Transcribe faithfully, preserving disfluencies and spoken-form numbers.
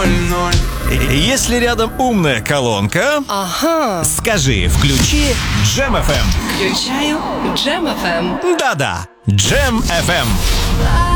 ноль ноль. Если рядом умная колонка, Ага. скажи «включи Джем эф эм». Включаю Джем эф эм. Да-да, Джем эф эм.